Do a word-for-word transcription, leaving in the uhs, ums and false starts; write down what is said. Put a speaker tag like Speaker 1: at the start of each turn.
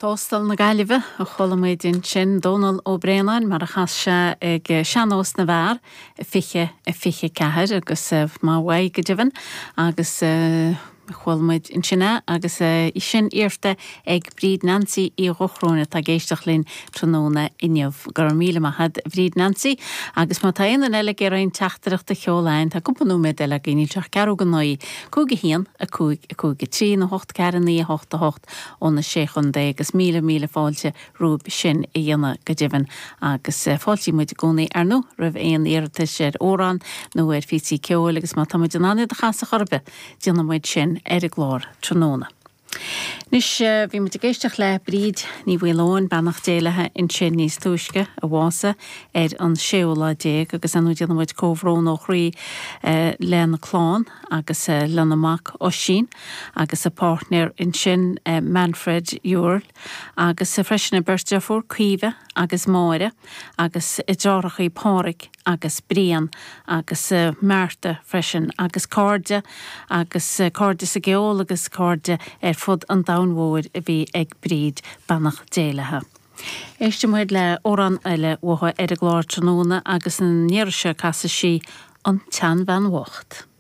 Speaker 1: Tostal na Gaillimhe a cholamid sin Donal O'Brien mar a chas se ag seanós na bhar fiche a fiche cethir agus má bhaid go divan agus chhuilmuid in sinna agus uh, i sin iirte ag bríd Nancy i rochróna tá géisteach linn tróna inniuh gur míle mahad bríd Nancy agus má tá inan eile gur ein teachtarach de cheolain tá cúpanú med eile gini teach garú go nói cúga hían a cúg a cúga trí na hocht caran í hocht a hocht óna séchon dé agus míle míle fáilte rúb sin i dhéana go divan agus uh, fáiltí muid gúnaí ar nó rah éon iirte sér órán nó ar fítí ceol agus má tá muid an anid a chasa chorbe díana muid sin er glór tróna. Nis uh, bhí mu géisteach le bríd ní bhfuilóin bannach déalathe in sin níos túisce a bhása ar an séola déag agus anú díana muid cóhrón ó chrí uh, lena chlán agus uh, lena mac ó sin agus a partner in sin uh, Manfred Earl agus a freisin a birte fór cuive agus máire agus i dárach í páric agus Brian agus uh, Marta freisin agus cárde agus uh, cárde sa geol agus cárde ar fud an downward a bhí ag bríd bannach déalathe. Éiste muid le órán eile utha ar a glár tróna agus an níirse casa sí an tean bhean wacht.